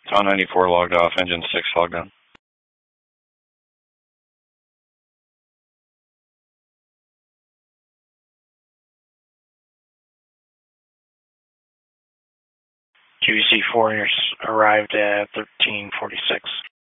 Con 94 logged off, engine 6 logged on. QVC 4 arrived at 1346.